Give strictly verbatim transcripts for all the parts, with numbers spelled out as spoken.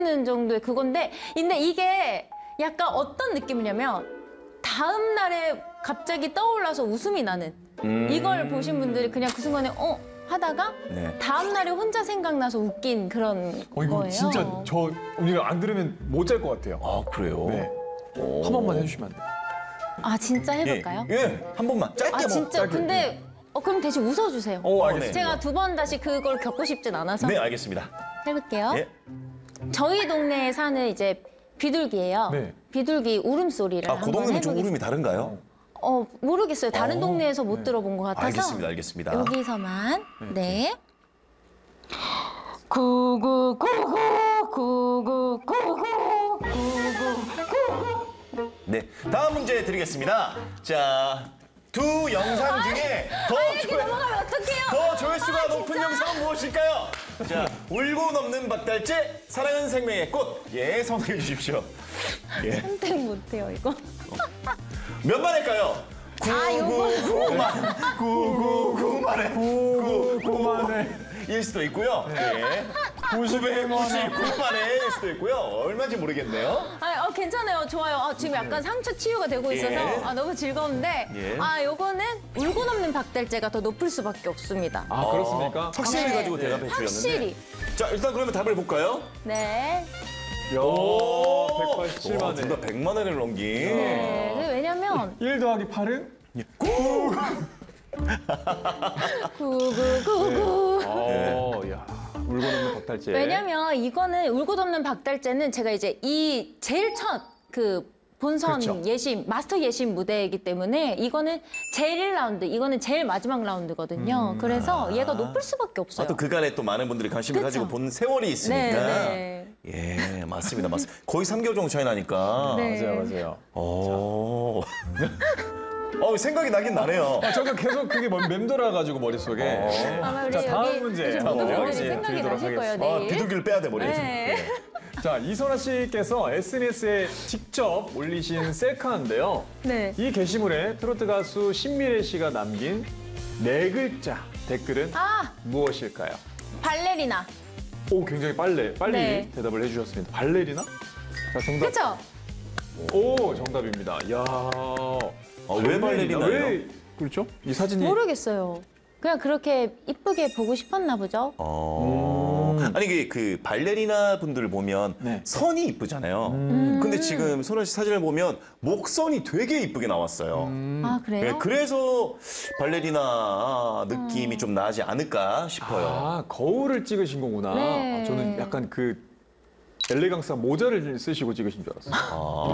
정도의 그건데, 근데 이게 약간 어떤 느낌이냐면 다음 날에 갑자기 떠올라서 웃음이 나는 음. 이걸 보신 분들이 그냥 그 순간에 어? 하다가 네. 다음 날에 혼자 생각나서 웃긴 그런 어, 이거 거예요. 진짜 저 우리가 안 들으면 못 잘 것 같아요. 아, 그래요? 네. 한 번만 해주시면 안 돼요? 아 진짜 해볼까요? 예, 예, 한 번만 짧게 아 뭐. 진짜 짧게. 근데 어, 그럼 대신 웃어주세요. 어, 알겠습니다. 제가 두 번 다시 그걸 겪고 싶진 않아서 네, 알겠습니다. 해볼게요. 예. 저희 동네에 사는 이제 비둘기예요. 네. 비둘기 울음소리를 아, 그 한번 동네는 좀 해보겠습니다. 울음이 다른가요? 어 모르겠어요. 다른 어, 동네에서 못 들어본 것 같아서. 알겠습니다, 알겠습니다. 여기서만. 네. 구구 구구 구구 구구 구구. 네, 다음 문제 드리겠습니다. 자, 두 영상 중에 더 이렇게 조회, 넘어가면 어떡해요? 더 조회수가 아, 높은 진짜? 영상은 무엇일까요? 자, 울고 넘는 박달재, 사랑은 생명의 꽃. 예, 선택해 주십시오. 예, 선택 못해요 이거. 몇 만일까요? 아, 요거. 구구구만, 구구구만에, 구구구만에 일 수도 있고요. 예, 구백구십구만에일 수도 있고요. 얼마인지 모르겠네요. 아, 어, 괜찮아요. 좋아요. 아, 지금 약간 상처 치유가 되고 있어서 예. 아, 너무 즐거운데 예. 아, 요거는 울고 넘는 박달재가 더 높을 수밖에 없습니다. 아, 그렇습니까? 어, 확실히 네. 가지고 대답해 주셨는데. 확실히. 자, 일단 그러면 답을 볼까요? 네. 야, 백팔십칠만 원. 둘다 백만 원을 넘긴. 네. 그 왜냐면 일 더하기 팔은? 구구구구. 어, 야, 울고 넘는 박달재. 왜냐면 이거는 울고 덮는 박달재는 제가 이제 이 제일 첫 그 본선 그렇죠. 예심 마스터 예심 무대이기 때문에 이거는 제일 일 라운드 이거는 제일 마지막 라운드거든요. 그래서 얘가 높을 수밖에 없어요. 아, 또 그간에 또 많은 분들이 관심을 그쵸? 가지고 본 세월이 있으니까. 네, 예, 맞습니다, 맞습니다. 거의 삼 개월 정도 차이 나니까. 네. 맞아요, 맞아요. 오. 어, 생각이 나긴 나네요. 아, 잠깐 계속 그게 뭐 맴돌아가지고 머릿속에. 아마 우리 자, 다음 여기 문제 요즘 한번 모든 분들이 예, 생각이 드리도록 나실 거예요, 하겠습니다. 아, 내일. 비둘기를 빼야 돼, 머리에서. 네. 자, 이선아 씨께서 에스엔에스에 직접 올리신 셀카인데요. 네. 이 게시물에 트로트 가수 신미래 씨가 남긴 네 글자 댓글은 아, 무엇일까요? 발레리나. 오, 굉장히 빨리, 빨리 네. 대답을 해주셨습니다. 발레리나? 자, 정답. 그쵸? 오, 정답입니다. 야, 아, 왜 발레리나예요? 왜 그렇죠? 이 사진이 모르겠어요. 그냥 그렇게 이쁘게 보고 싶었나 보죠. 어. 아니, 그, 그 발레리나 분들을 보면 네. 선이 이쁘잖아요. 음. 근데 지금 선아 씨 사진을 보면 목선이 되게 이쁘게 나왔어요. 아, 그래요? 네, 그래서 발레리나 느낌이 좀 나지 않을까 싶어요. 아, 거울을 찍으신 거구나. 네. 아, 저는 약간 그 엘레강스한 모자를 쓰시고 찍으신 줄 알았어요.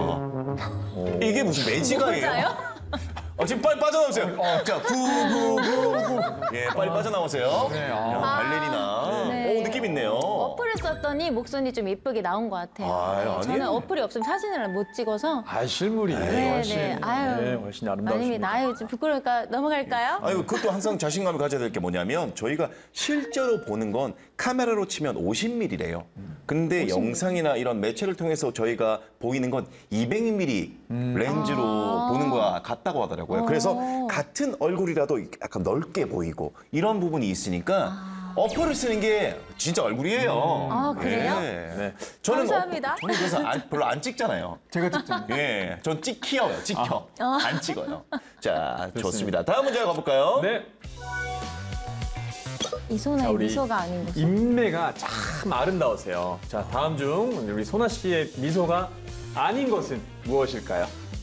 아. 이게 무슨 매지가예요? 진짜요? 어, 지금 빨리 빠져나오세요. 자, 구구구구. 예, 빨리 빠져나오세요. 네, 아. 야, 발레리나. 네. 오, 느낌 있네요. 어플을 썼더니 목선이 좀 예쁘게 나온 것 같아요. 아유, 네, 저는 아니에요. 어플이 없으면 사진을 못 찍어서. 아, 실물이 네, 훨씬, 네. 아유. 네, 훨씬 아름다우십니다. 아닙니다. 아유, 좀 부끄러우니까 넘어갈까요? 아유, 그것도 항상 자신감을 가져야 될 게 뭐냐면 저희가 실제로 보는 건 카메라로 치면 오십 밀리미터래요. 근데 영상이나 이런 매체를 통해서 저희가 보이는 건 이백 밀리미터 렌즈로 아. 보는 거와 같다고 하더라고요. 그래서 어. 같은 얼굴이라도 약간 넓게 보이고 이런 부분이 있으니까 어플을 쓰는 게 진짜 얼굴이에요. 아, 그래요? 예. 네. 저는 감사합니다. 어플- 저는 그래서 안- 별로 안 찍잖아요. 제가 직접. 예, 전 찍혀요, 찍혀. 아. 안 찍어요. 자, 좋습니다. 다음 문제 가볼까요? 네. 이소나의 자, 우리 미소가 아닌 모습. 인매가 참 아름다우세요. 자, 다음 중 우리 소나 씨의 미소가 아닌 것은 무엇일까요?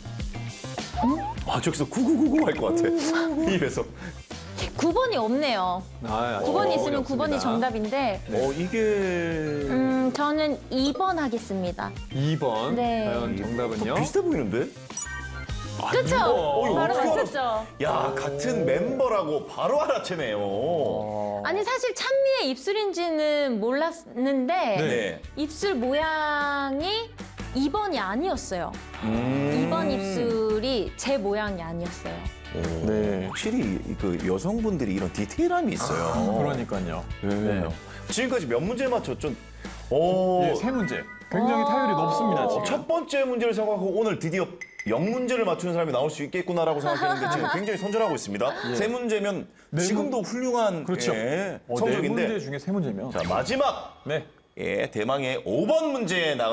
아, 저기서 구구구구 할 것 같아. 입에서. 구 번이 없네요. 아, 구 번이 어, 있으면 구 번이 어렵습니다. 정답인데 어, 이게. 음, 저는 이 번 하겠습니다. 이 번. 네. 과연 정답은요? 비슷해 보이는데? 그쵸? 어, 이거 바로 어떻게 알아? 맞췄죠? 야, 같은 멤버라고 바로 알아채네요. 어. 아니 사실 찬미의 입술인지는 몰랐는데 네. 입술 모양이 이 번이 아니었어요. 음. 이 번 입술이 제 모양이 아니었어요. 오, 네. 확실히 그 여성분들이 이런 디테일함이 있어요. 그러니까요. 네. 지금까지 몇 문제 맞췄죠? 오, 예, 세 문제. 굉장히 어. 타율이 높습니다, 지금. 첫 번째 문제를 생각하고 오늘 드디어 영 문제를 맞추는 사람이 나올 수 있겠구나라고 생각했는데 지금 굉장히 선전하고 있습니다. 세 문제면 네 지금도 훌륭한 그렇죠. 예, 어, 네 성적인데. 문제 중에 세 문제면. 자, 마지막 네. 예, 대망의 오 번 문제 나가.